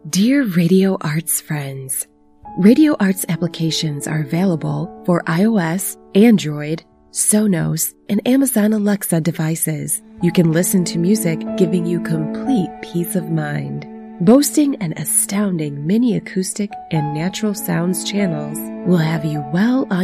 Dear Radio Arts friends, Radio Arts applications are available for iOS, Android, Sonos, and Amazon Alexa devices. You can listen to music, giving you complete peace of mind. Boasting an astounding mini acoustic and natural sounds channels will have you well on